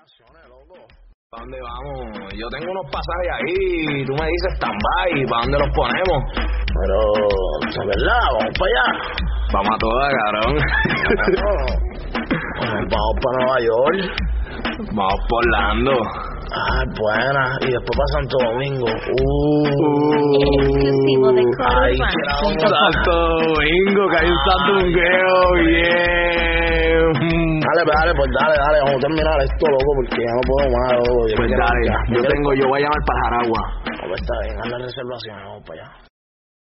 vacaciones, loco. ¿Para dónde vamos? Yo tengo unos pasajes ahí, tú me dices stand-by, ¿para dónde los ponemos? Pero, ¿es verdad? ¿Vamos para allá? Vamos a todas, cabrón. Vamos para Nueva York. Vamos por Orlando. Ah, buena. Y después para Santo Domingo. Exclusivo de Ahí Santo Domingo, que hay un sandungueo bien. Dale, vamos a terminar esto, loco, porque ya no puedo más, loco. Pues dale, yo voy a llamar para Jaragua. Pues está bien, haz la reservación, vamos para allá.